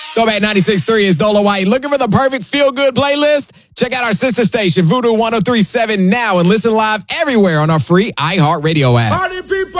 Throwback 96.3 is Dola White. Looking for the perfect feel-good playlist? Check out our sister station, Voodoo 103.7 now, and listen live everywhere on our free iHeartRadio app. Party people!